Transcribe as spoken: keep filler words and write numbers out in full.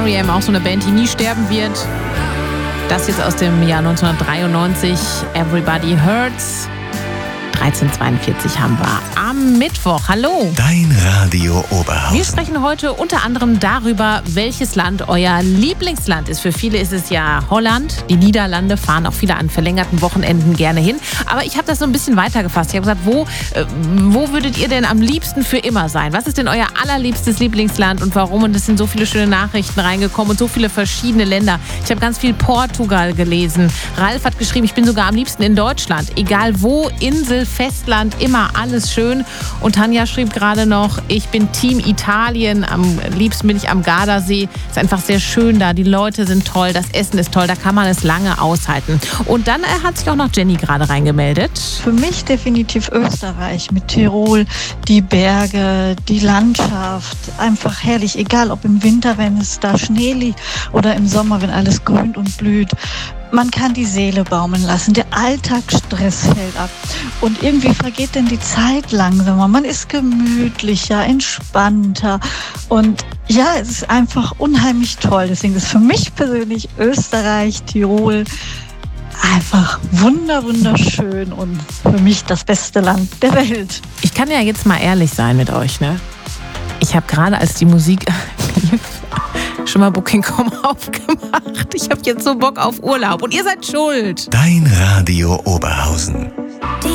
R E M, auch so eine Band, die nie sterben wird. Das jetzt aus dem Jahr neunzehnhundertdreiundneunzig, Everybody Hurts. dreizehn Uhr zweiundvierzig haben wir am Mittwoch. Hallo. Dein Radio Oberhausen. Wir sprechen heute unter anderem darüber, welches Land euer Lieblingsland ist. Für viele ist es ja Holland. Die Niederlande fahren auch viele an verlängerten Wochenenden gerne hin. Aber ich habe das so ein bisschen weitergefasst. Ich habe gesagt, wo, äh, wo würdet ihr denn am liebsten für immer sein? Was ist denn euer allerliebstes Lieblingsland und warum? Und es sind so viele schöne Nachrichten reingekommen und so viele verschiedene Länder. Ich habe ganz viel Portugal gelesen. Ralf hat geschrieben, ich bin sogar am liebsten in Deutschland. Egal wo, Insel, Festland, immer alles schön. Und Tanja schrieb gerade noch, ich bin Team Italien, am liebsten bin ich am Gardasee. Ist einfach sehr schön da, die Leute sind toll, das Essen ist toll, da kann man es lange aushalten. Und dann äh, hat sich auch noch Jenny gerade reingemeldet. Für mich definitiv Österreich mit Tirol, die Berge, die Landschaft, einfach herrlich, egal ob im Winter, wenn es da Schnee liegt oder im Sommer, wenn alles grünt und blüht. Man kann die Seele baumeln lassen, der Alltagsstress fällt ab und irgendwie vergeht dann die Zeit langsamer. Man ist gemütlicher, entspannter und ja, es ist einfach unheimlich toll. Deswegen ist für mich persönlich Österreich, Tirol einfach wunder, wunderschön und für mich das beste Land der Welt. Ich kann ja jetzt mal ehrlich sein mit euch, ne? Ich habe gerade, als die Musik schon mal Booking Punkt com aufgemacht. Ich habe jetzt so Bock auf Urlaub und ihr seid schuld. Dein Radio Oberhausen.